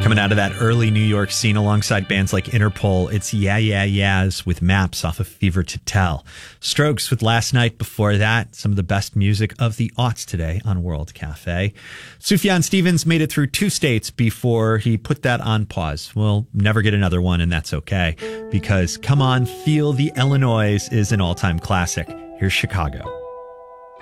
Coming out of that early New York scene alongside bands like Interpol, it's Yeah Yeah Yeahs with Maps off of Fever to Tell. Strokes with Last Night before that. Some of the best music of the aughts today on World Cafe. Sufjan Stevens made it through 2 states before he put that on pause. We'll never get another one, and that's okay, because Come On, Feel the Illinois is an all-time classic. Here's Chicago.